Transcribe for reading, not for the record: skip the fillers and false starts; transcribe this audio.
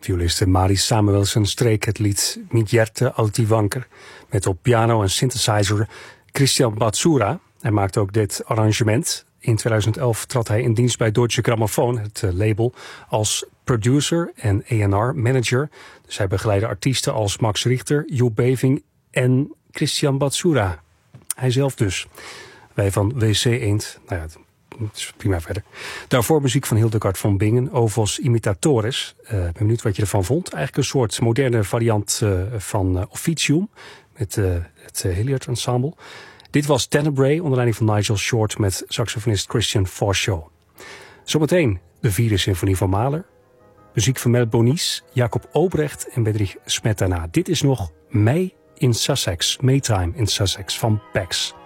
Violiste Mari Samuelsen streek het lied Midjerte Altiwanker met op piano en synthesizer Christian Batsura. Hij maakte ook dit arrangement. In 2011 trad hij in dienst bij Deutsche Grammophon, het label, als producer en A&R manager. Dus hij begeleidde artiesten als Max Richter, Joep Beving en Christian Batsura. Hij zelf dus. Wij van WC Eend, nou ja, het is prima verder. Daarvoor muziek van Hildegard von Bingen, Ovos Imitatores. Ben benieuwd wat je ervan vond. Eigenlijk een soort moderne variant van Officium met het Hilliard Ensemble. Dit was Tenebrae onder leiding van Nigel Short met saxofonist Christian Forshaw. Zometeen de vierde symfonie van Mahler. Muziek van Mel Bonis, Jacob Obrecht en Bedrich Smetana. Dit is nog May in Sussex, Maytime in Sussex van Pax.